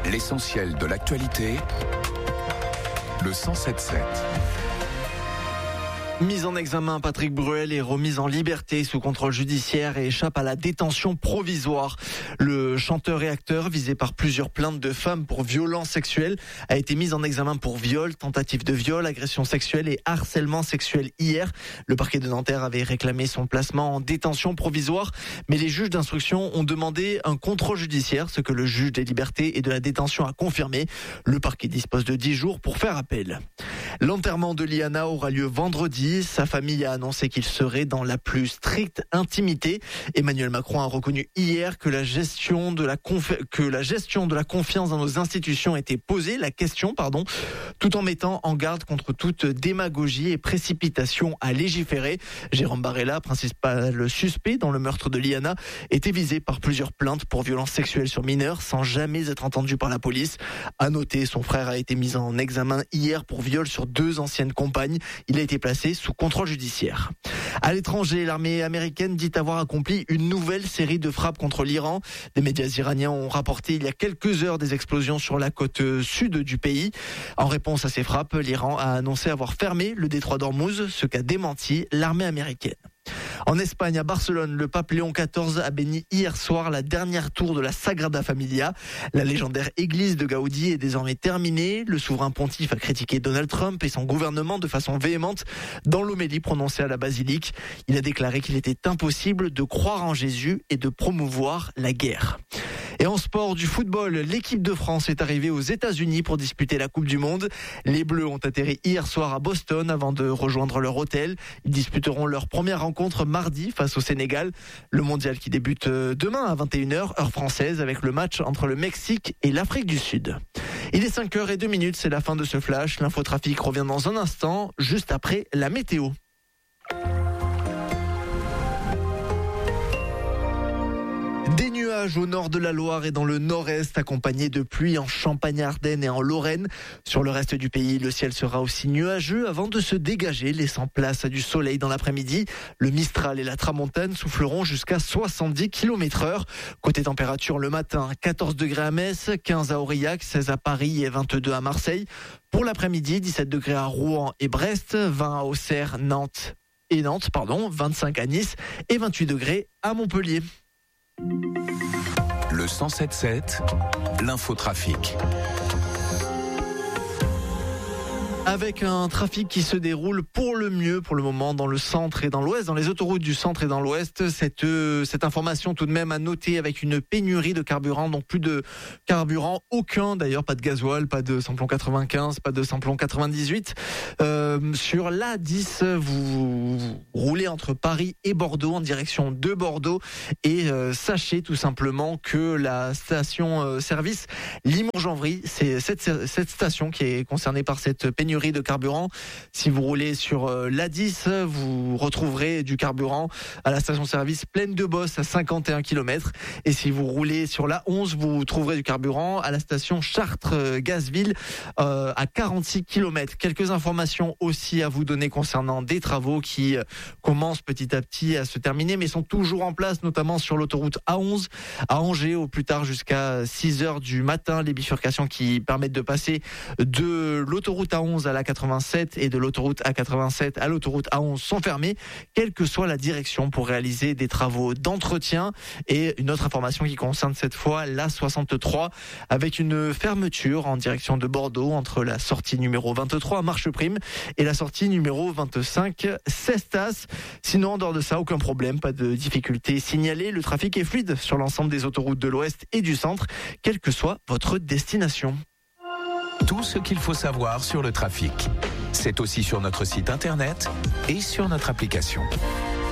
L'essentiel de l'actualité, le 107.7. Mise en examen, Patrick Bruel est remis en liberté sous contrôle judiciaire et échappe à la détention provisoire. Le chanteur et acteur, visé par plusieurs plaintes de femmes pour violences sexuelles, a été mis en examen pour viol, tentative de viol, agression sexuelle et harcèlement sexuel hier. Le parquet de Nanterre avait réclamé son placement en détention provisoire, mais les juges d'instruction ont demandé un contrôle judiciaire, ce que le juge des libertés et de la détention a confirmé. Le parquet dispose de 10 jours pour faire appel. L'enterrement de Liana aura lieu vendredi. Sa famille a annoncé qu'il serait dans la plus stricte intimité. Emmanuel Macron a reconnu hier que la gestion de la confiance dans nos institutions était posée, tout en mettant en garde contre toute démagogie et précipitation à légiférer. Jérôme Barella, principal suspect dans le meurtre de Liana, était visé par plusieurs plaintes pour violences sexuelles sur mineurs sans jamais être entendu par la police. À noter, son frère a été mis en examen hier pour viol sur 2 anciennes compagnes. Il a été placé sous contrôle judiciaire. À l'étranger, l'armée américaine dit avoir accompli une nouvelle série de frappes contre l'Iran. Des médias iraniens ont rapporté il y a quelques heures des explosions sur la côte sud du pays. En réponse à ces frappes, l'Iran a annoncé avoir fermé le détroit d'Ormuz, ce qu'a démenti l'armée américaine. En Espagne, à Barcelone, le pape Léon XIV a béni hier soir la dernière tour de la Sagrada Familia. La légendaire église de Gaudi est désormais terminée. Le souverain pontife a critiqué Donald Trump et son gouvernement de façon véhémente dans l'homélie prononcée à la basilique. Il a déclaré qu'il était impossible de croire en Jésus et de promouvoir la guerre. Et en sport, du football, l'équipe de France est arrivée aux États-Unis pour disputer la Coupe du Monde. Les Bleus ont atterri hier soir à Boston avant de rejoindre leur hôtel. Ils disputeront leur première rencontre mardi face au Sénégal. Le mondial qui débute demain à 21h, heure française, avec le match entre le Mexique et l'Afrique du Sud. Il est 5h02, c'est la fin de ce flash. L'infotrafic revient dans un instant, juste après la météo. Des nuages au nord de la Loire et dans le nord-est, accompagnés de pluie en Champagne-Ardenne et en Lorraine. Sur le reste du pays, le ciel sera aussi nuageux avant de se dégager, laissant place à du soleil dans l'après-midi. Le Mistral et la Tramontane souffleront jusqu'à 70 km/h. Côté température, le matin, 14 degrés à Metz, 15 à Aurillac, 16 à Paris et 22 à Marseille. Pour l'après-midi, 17 degrés à Rouen et Brest, 20 à Auxerre, Nantes, 25 à Nice et 28 degrés à Montpellier. Le 107.7, l'infotrafic. Avec un trafic qui se déroule pour le mieux pour le moment dans le centre et dans l'ouest, dans les autoroutes du centre et dans l'ouest. Cette information tout de même à noter avec une pénurie de carburant, donc plus de carburant, aucun d'ailleurs, pas de gasoil, pas de samplon 95, pas de samplon 98. Sur l'A10, vous roulez entre Paris et Bordeaux en direction de Bordeaux et sachez tout simplement que la station service Limours-Janvry, c'est cette station qui est concernée par cette pénurie de carburant. Si vous roulez sur l'A10, vous retrouverez du carburant à la station-service Plaine de Bosse à 51 km. Et si vous roulez sur l'A11, vous trouverez du carburant à la station Chartres-Gazville à 46 km. Quelques informations aussi à vous donner concernant des travaux qui commencent petit à petit à se terminer, mais sont toujours en place, notamment sur l'autoroute A11 à Angers, au plus tard jusqu'à 6h du matin. Les bifurcations qui permettent de passer de l'autoroute A11 à la 87 et de l'autoroute A87 à l'autoroute A11 sont fermées, quelle que soit la direction, pour réaliser des travaux d'entretien. Et une autre information qui concerne cette fois l'A63 avec une fermeture en direction de Bordeaux entre la sortie numéro 23 à Marcheprime et la sortie numéro 25 Cestas. Sinon, en dehors de ça, aucun problème, pas de difficulté signalée. Le trafic est fluide sur l'ensemble des autoroutes de l'Ouest et du Centre, quelle que soit votre destination. Tout ce qu'il faut savoir sur le trafic, c'est aussi sur notre site internet et sur notre application.